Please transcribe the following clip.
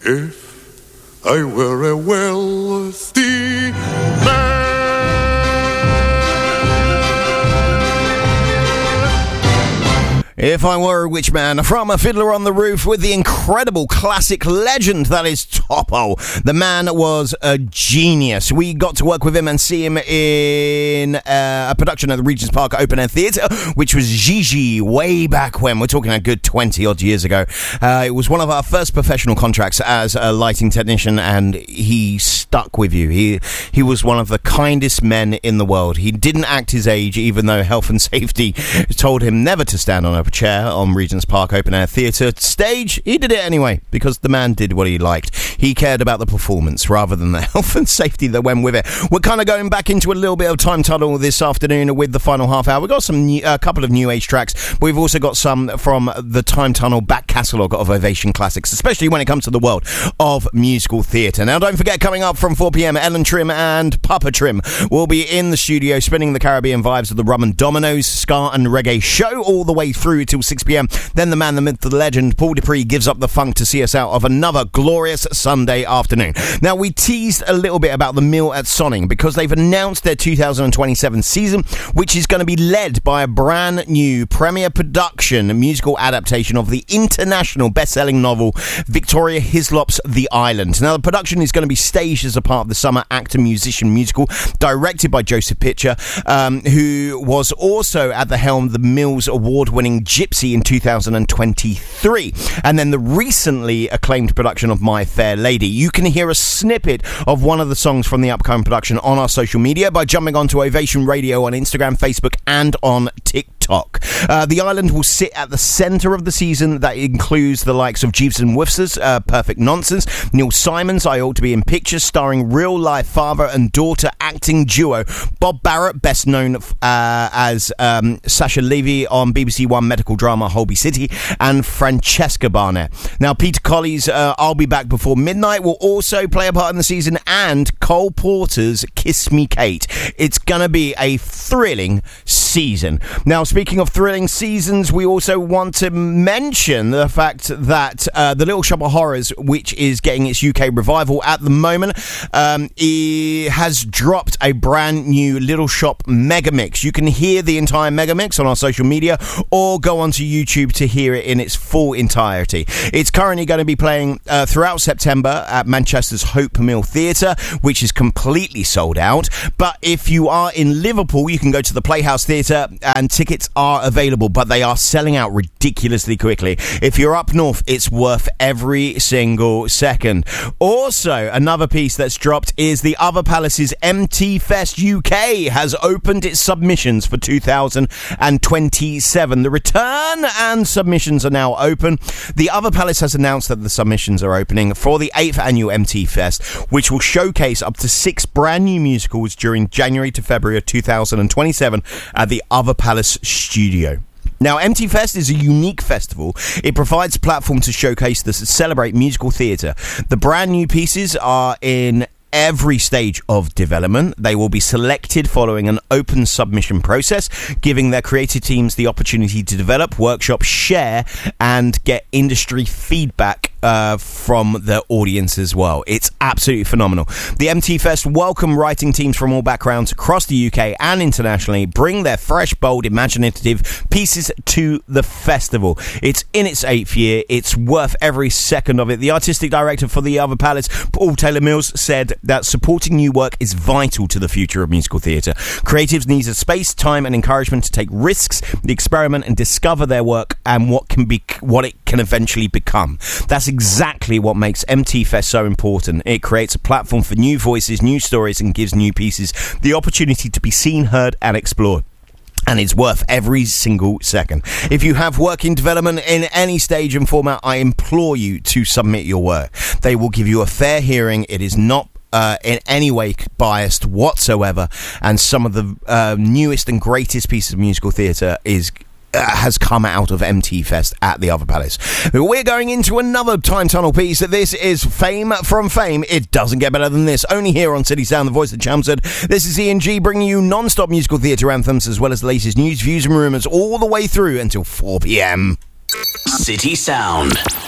If I were a wealthy man. If I Were a Witch Man, from A Fiddler on the Roof, with the incredible classic legend that is Topo. The man was a genius. We got to work with him and see him in a production at the Regent's Park Open Air Theatre, which was Gigi way back when. We're talking a good 20 odd years ago. It was one of our first professional contracts as a lighting technician, and he stuck with you. He was one of the kindest men in the world. He didn't act his age, even though health and safety told him never to stand on a chair on Regent's Park Open Air Theatre stage. He did it anyway, because the man did what he liked. He cared about the performance rather than the health and safety that went with it. We're kind of going back into a little bit of time tunnel this afternoon with the final half hour. We've got a couple of new age tracks, but we've also got some from the time tunnel back catalogue of Ovation classics, especially when it comes to the world of musical theatre. Now, don't forget, coming up from 4 p.m, Ellen Trim and Papa Trim will be in the studio spinning the Caribbean vibes of the Rum and Dominoes ska and reggae show all the way through till 6 p.m. Then the man, the myth, the legend, Paul Dupree gives up the funk to see us out of another glorious Sunday afternoon. Now, we teased a little bit about the Mill at Sonning because they've announced their 2027 season, which is going to be led by a brand new premiere production musical adaptation of the international best-selling novel Victoria Hislop's The Island. Now, the production is going to be staged as a part of the Summer Actor-Musician musical, directed by Joseph Pitcher, who was also at the helm of the Mill's award-winning Gypsy in 2023, and then the recently acclaimed production of My Fair Lady. You can hear a snippet of one of the songs from the upcoming production on our social media by jumping onto Ovation Radio on Instagram, Facebook, and on TikTok. The Island will sit at the centre of the season. That includes the likes of Jeeves and Woofsters, Perfect Nonsense, Neil Simon's I Ought to Be in Pictures, starring real-life father and daughter acting duo Bob Barrett, best known as Sasha Levy on BBC One medical drama Holby City, and Francesca Barnett. Now, Peter Colley's I'll Be Back Before Midnight will also play a part in the season, and Cole Porter's Kiss Me Kate. It's gonna be a thrilling season. Now, speaking of thrilling seasons, we also want to mention the fact that The Little Shop of Horrors, which is getting its UK revival at the moment, it has dropped a brand new Little Shop mega mix. You can hear the entire mega mix on our social media, or go onto YouTube to hear it in its full entirety. It's currently going to be playing throughout September at Manchester's Hope Mill Theatre, which is completely sold out. But if you are in Liverpool, you can go to the Playhouse Theatre, and tickets are available, but they are selling out ridiculously quickly. If you're up north, it's worth every single second. Also, another piece that's dropped is the Other Palace's MT Fest UK has opened its submissions for 2027. The return and submissions are now open. The Other Palace has announced that the submissions are opening for the 8th annual MT Fest, which will showcase up to 6 brand new musicals during January to February of 2027 at the Other Palace studio. Now, MT Fest is a unique festival. It provides a platform to showcase the celebrate musical theatre. The brand new pieces are in every stage of development. They will be selected following an open submission process, giving their creative teams the opportunity to develop, workshop, share, and get industry feedback from the audience as well. It's absolutely phenomenal. The MT Fest welcome writing teams from all backgrounds across the UK and internationally, bring their fresh, bold, imaginative pieces to the festival. It's in its 8th year. It's worth every second of it. The artistic director for the Other Palace, Paul Taylor Mills, said that supporting new work is vital to the future of musical theatre. Creatives need a space, time, and encouragement to take risks, experiment, and discover their work and what it can eventually become. That's exactly what makes MT Fest so important. It creates a platform for new voices, new stories, and gives new pieces the opportunity to be seen, heard, and explored. And it's worth every single second. If you have work in development in any stage and format, I implore you to submit your work. They will give you a fair hearing. It is not in any way biased whatsoever, and some of the newest and greatest pieces of musical theatre has come out of MT Fest at the Other Palace. We're going into another time tunnel piece. This is Fame from Fame. It doesn't get better than this. Only here on City Sound, the voice of Chelmsford. This is Ian G bringing you non-stop musical theatre anthems as well as the latest news, views and rumours all the way through until 4 p.m. City Sound.